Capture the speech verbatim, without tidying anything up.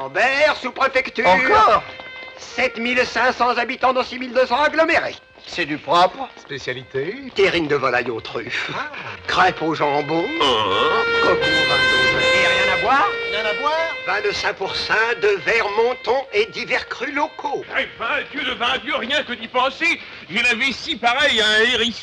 Robert, sous-préfecture. Encore? sept mille cinq cents habitants dans six mille deux cents agglomérés. C'est du propre. Spécialité? Terrine de volaille aux truffes. Ah. Crêpes au jambon. Coco vingt-deux. Et rien à boire? Rien à boire? vingt-cinq pour cent de verre Monton et divers crus locaux. Eh ben, Dieu de vingt Dieu, rien que d'y penser, j'ai la vessie pareille à un hérisson.